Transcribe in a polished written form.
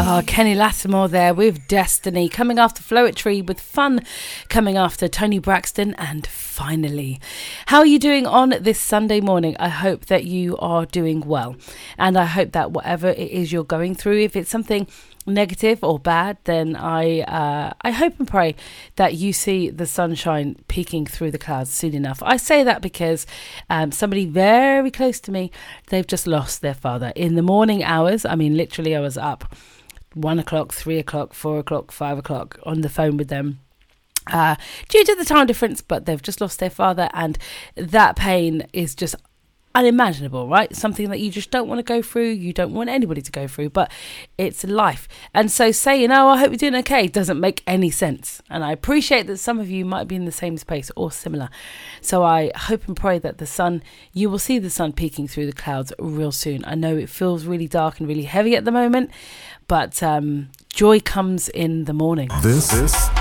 Kenny Lattimore there with Destiny, coming after Floetry with Fun, coming after Tony Braxton and Finally. How are you doing on this Sunday morning? I hope that you are doing well, and I hope that whatever it is you're going through, if it's something negative or bad, then I hope and pray that you see the sunshine peeking through the clouds soon enough. I say that because somebody very close to me, they've just lost their father in the morning hours. I mean, literally I was up 1 o'clock, 3 o'clock, 4 o'clock, 5 o'clock on the phone with them due to the time difference, but they've just lost their father, and that pain is just unimaginable, right? Something that you just don't want to go through, you don't want anybody to go through, but it's life. And so saying, oh, I hope you're doing okay, doesn't make any sense. And I appreciate that some of you might be in the same space or similar. So I hope and pray that you will see the sun peeking through the clouds real soon. I know it feels really dark and really heavy at the moment, but joy comes in the morning. This